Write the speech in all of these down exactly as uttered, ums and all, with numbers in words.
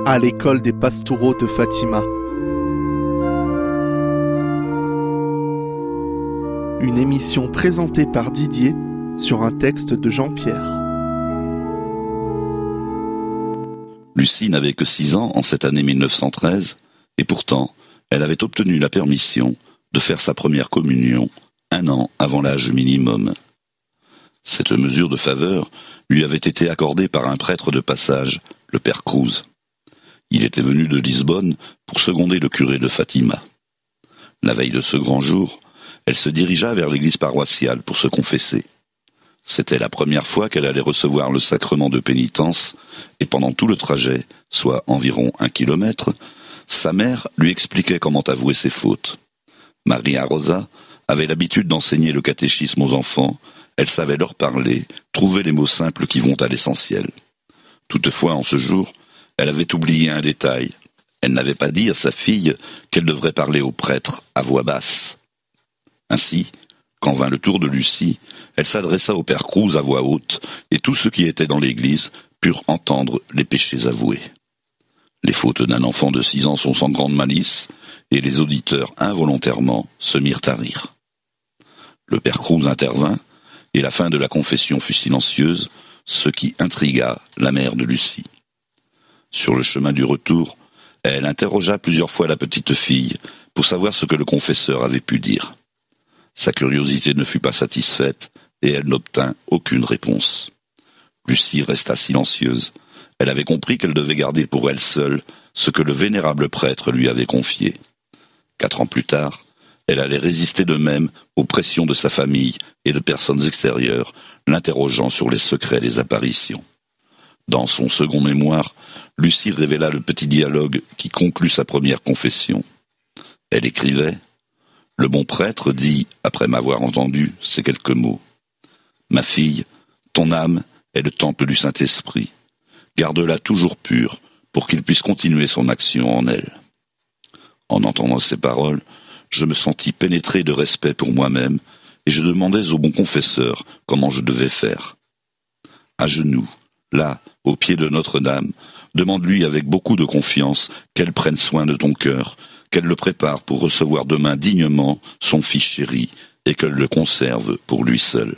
à l'école des Pastoureaux de Fatima. Une émission présentée par Didier sur un texte de Jean-Pierre. Lucie n'avait que six ans en cette année mille neuf cent treize, et pourtant, elle avait obtenu la permission de faire sa première communion un an avant l'âge minimum. Cette mesure de faveur lui avait été accordée par un prêtre de passage, le père Cruz. Il était venu de Lisbonne pour seconder le curé de Fatima. La veille de ce grand jour, elle se dirigea vers l'église paroissiale pour se confesser. C'était la première fois qu'elle allait recevoir le sacrement de pénitence, et pendant tout le trajet, soit environ un kilomètre, sa mère lui expliquait comment avouer ses fautes. Maria Rosa avait l'habitude d'enseigner le catéchisme aux enfants, elle savait leur parler, trouver les mots simples qui vont à l'essentiel. Toutefois, en ce jour, elle avait oublié un détail. Elle n'avait pas dit à sa fille qu'elle devrait parler au prêtre à voix basse. Ainsi, quand vint le tour de Lucie, elle s'adressa au père Cruz à voix haute, et tous ceux qui étaient dans l'église purent entendre les péchés avoués. Les fautes d'un enfant de six ans sont sans grande malice, et les auditeurs involontairement se mirent à rire. Le père Cruz intervint, et la fin de la confession fut silencieuse, ce qui intrigua la mère de Lucie. Sur le chemin du retour, elle interrogea plusieurs fois la petite fille pour savoir ce que le confesseur avait pu dire. Sa curiosité ne fut pas satisfaite et elle n'obtint aucune réponse. Lucie resta silencieuse. Elle avait compris qu'elle devait garder pour elle seule ce que le vénérable prêtre lui avait confié. Quatre ans plus tard, elle allait résister de même aux pressions de sa famille et de personnes extérieures, l'interrogeant sur les secrets des apparitions. Dans son second mémoire, Lucie révéla le petit dialogue qui conclut sa première confession. Elle écrivait « Le bon prêtre dit, après m'avoir entendu, ces quelques mots. Ma fille, ton âme est le temple du Saint-Esprit. Garde-la toujours pure pour qu'il puisse continuer son action en elle. » En entendant ces paroles, je me sentis pénétré de respect pour moi-même et je demandais au bon confesseur comment je devais faire. À genoux, là, au pied de Notre-Dame, demande-lui avec beaucoup de confiance qu'elle prenne soin de ton cœur, qu'elle le prépare pour recevoir demain dignement son fils chéri et qu'elle le conserve pour lui seul.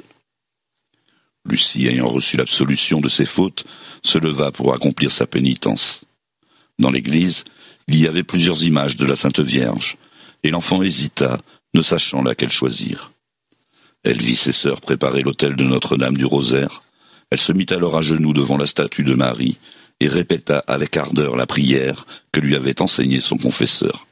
Lucie, ayant reçu l'absolution de ses fautes, se leva pour accomplir sa pénitence. Dans l'église, il y avait plusieurs images de la Sainte Vierge, et l'enfant hésita, ne sachant laquelle choisir. Elle vit ses sœurs préparer l'autel de Notre-Dame du Rosaire. Elle se mit alors à genoux devant la statue de Marie et répéta avec ardeur la prière que lui avait enseignée son confesseur.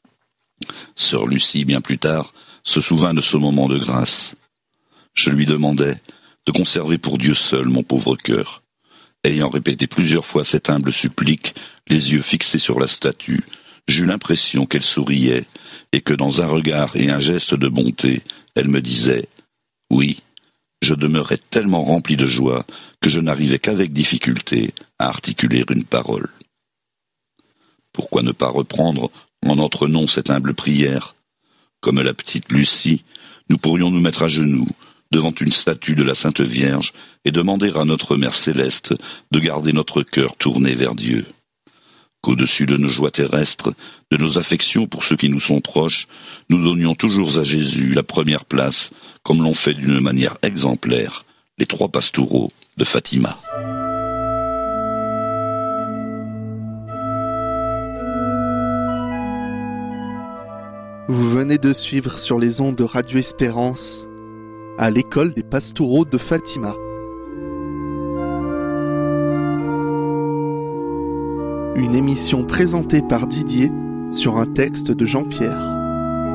Sœur Lucie, bien plus tard, se souvint de ce moment de grâce. Je lui demandai de conserver pour Dieu seul mon pauvre cœur. Ayant répété plusieurs fois cette humble supplique, les yeux fixés sur la statue, j'eus l'impression qu'elle souriait et que dans un regard et un geste de bonté, elle me disait « Oui, je demeurais tellement rempli de joie que je n'arrivais qu'avec difficulté à articuler une parole. » Pourquoi ne pas reprendre en notre nom cette humble prière? Comme la petite Lucie, nous pourrions nous mettre à genoux devant une statue de la Sainte Vierge et demander à notre Mère Céleste de garder notre cœur tourné vers Dieu. Qu'au-dessus de nos joies terrestres, de nos affections pour ceux qui nous sont proches, nous donnions toujours à Jésus la première place, comme l'ont fait d'une manière exemplaire les trois pastoureaux de Fatima. Vous venez de suivre sur les ondes de Radio Espérance à l'école des Pastoureaux de Fatima. Une émission présentée par Didier sur un texte de Jean-Pierre.